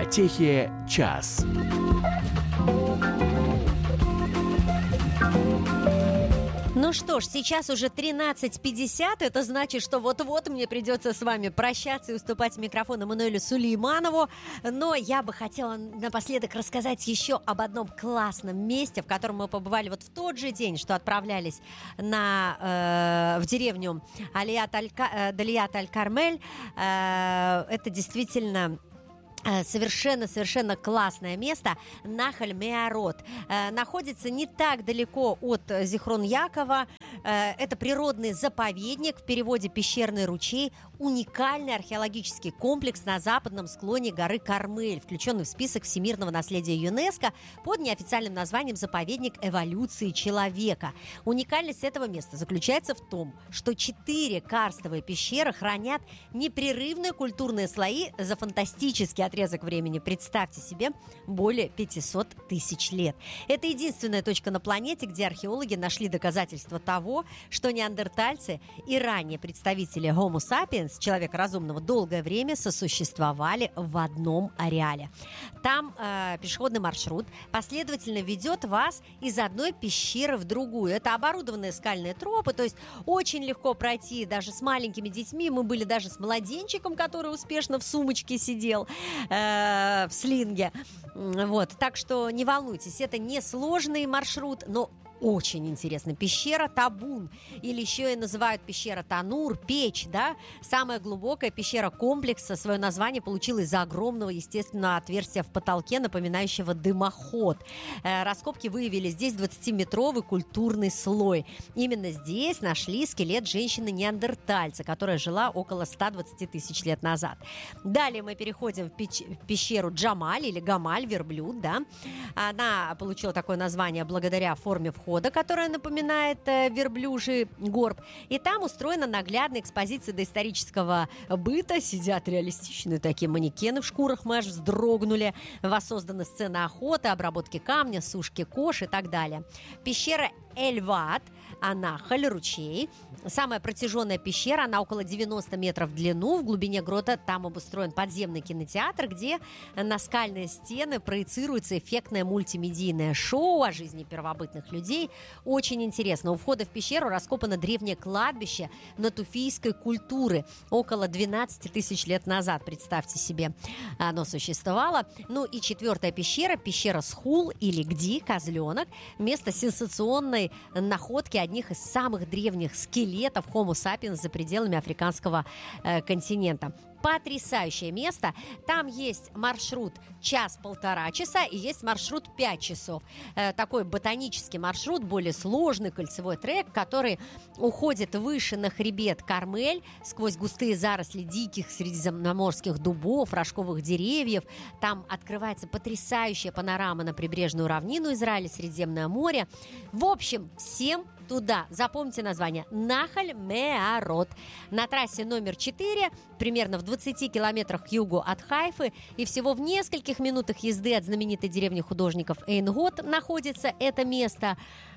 Потехи час. Ну что ж, сейчас уже 13:50, это значит, что вот-вот мне придется с вами прощаться и уступать микрофон Эммануэлю Сулейманову, но я бы хотела напоследок рассказать еще об одном классном месте, в котором мы побывали вот в тот же день, что отправлялись в деревню Далият Аль-Кармель. Это действительно... Совершенно классное место. Нахаль-Меарот. Находится не так далеко от Зихрон-Якова. Это природный заповедник, в переводе «пещерный ручей», уникальный археологический комплекс на западном склоне горы Кармель, включенный в список всемирного наследия ЮНЕСКО под неофициальным названием «Заповедник эволюции человека». Уникальность этого места заключается в том, что 4 карстовые пещеры хранят непрерывные культурные слои за фантастический отрезок времени, представьте себе, более 500 тысяч лет. Это единственная точка на планете, где археологи нашли доказательства того, что неандертальцы и ранее представители Homo sapiens, человека разумного, долгое время сосуществовали в одном ареале. Там пешеходный маршрут последовательно ведет вас из одной пещеры в другую. Это оборудованные скальные тропы, то есть очень легко пройти даже с маленькими детьми. Мы были даже с младенчиком, который успешно в сумочке сидел, в слинге. Вот, так что не волнуйтесь, это не сложный маршрут, но очень интересно. Пещера Табун, или еще и называют пещера Танур, печь, да? Самая глубокая пещера комплекса свое название получила из-за огромного естественного отверстия в потолке, напоминающего дымоход. Раскопки выявили здесь 20-метровый культурный слой. Именно здесь нашли скелет женщины-неандертальца, которая жила около 120 тысяч лет назад. Далее мы переходим в пещеру Джамаль, или Гамаль, верблюд, да? Она получила такое название благодаря форме входа, которая напоминает верблюжий горб. И там устроена наглядная экспозиция доисторического быта. Сидят реалистичные такие манекены в шкурах, мы аж вздрогнули. Воссозданы сцены охоты, обработки камня, сушки кож и так далее. Пещера Эль-Ваат, Нахаль, ручей. Самая протяженная пещера, она около 90 метров в длину. В глубине грота там обустроен подземный кинотеатр, где на скальные стены проецируется эффектное мультимедийное шоу о жизни первобытных людей. Очень интересно. У входа в пещеру раскопано древнее кладбище натуфийской культуры. Около 12 тысяч лет назад, представьте себе, оно существовало. Ну и 4-я пещера, пещера Схул, или Гди, козленок. Место сенсационной находки одних из самых древних скелетов Homo sapiens за пределами африканского континента. Потрясающее место. Там есть маршрут 1-1,5 часа и есть маршрут 5 часов. Такой ботанический маршрут, более сложный кольцевой трек, который уходит выше на хребет Кармель, сквозь густые заросли диких средиземноморских дубов, рожковых деревьев. Там открывается потрясающая панорама на прибрежную равнину Израиля, Средиземное море. В общем, всем туда. Запомните название. Нахаль-Меарот. На трассе номер 4, примерно в 20 километрах к югу от Хайфы и всего в нескольких минутах езды от знаменитой деревни художников Эйн-Гот находится это место.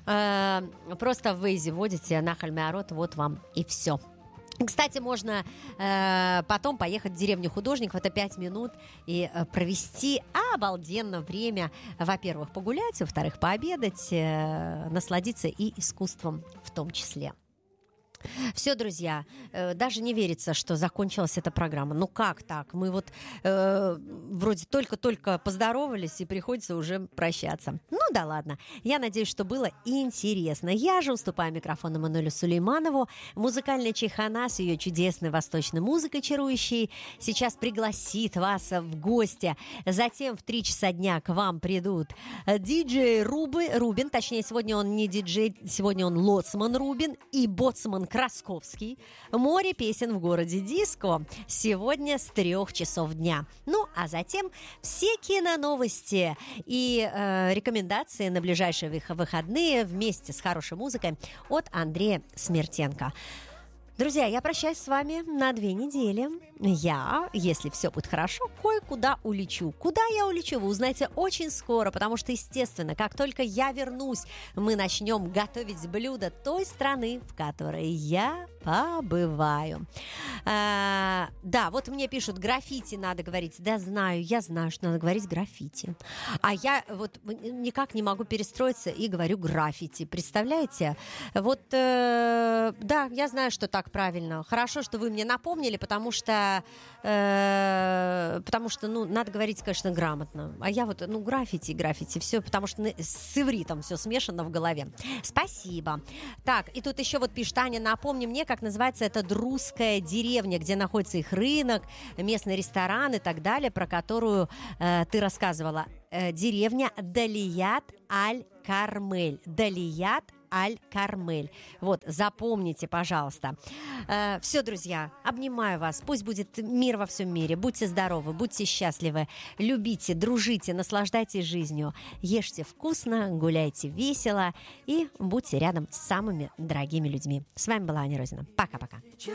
Просто в Waze вводите Нахаль-Меарот, вот вам и все. Кстати, можно потом поехать в деревню художников, это 5 минут, и провести обалденно время. Во-первых, погулять, во-вторых, пообедать, насладиться и искусством в том числе. Все, друзья, даже не верится, что закончилась эта программа. Ну как так? Мы вот вроде только-только поздоровались и приходится уже прощаться. Ну да ладно. Я надеюсь, что было интересно. Я же уступаю микрофон Эммануэлю Сулейманову. Музыкальная чайхана с ее чудесной восточной музыкой чарующей сейчас пригласит вас в гости. Затем в 3 часа дня к вам придут диджей Рубин. Точнее, сегодня он не диджей, сегодня он лоцман Рубин и боцман Красковский. Море песен в городе Диско. Сегодня с 3 часов дня. Ну, а затем все киноновости и рекомендации на ближайшие выходные вместе с хорошей музыкой от Андрея Смертенко. Друзья, я прощаюсь с вами на 2 недели. Я, если все будет хорошо, кое-куда улечу. Куда я улечу, вы узнаете очень скоро, потому что, естественно, как только я вернусь, мы начнем готовить блюда той страны, в которой я побываю. Да, вот мне пишут, граффити надо говорить. Да, знаю, я знаю, что надо говорить граффити. А я вот никак не могу перестроиться и говорю граффити. Представляете? Вот, да, я знаю, что так правильно. Хорошо, что вы мне напомнили, потому что, ну, надо говорить, конечно, грамотно. А я вот, ну, граффити, все, потому что с ивритом все смешано в голове. Спасибо. Так, и тут еще вот пишет Аня, напомни мне, как называется эта друзская деревня, где находится их рынок, местный ресторан и так далее, про которую ты рассказывала. Деревня Далият Аль-Кармель. Далият Аль-Кармель. Вот, запомните, пожалуйста. Все, друзья, обнимаю вас. Пусть будет мир во всем мире. Будьте здоровы, будьте счастливы. Любите, дружите, наслаждайтесь жизнью. Ешьте вкусно, гуляйте весело и будьте рядом с самыми дорогими людьми. С вами была Аня Розина. Пока-пока.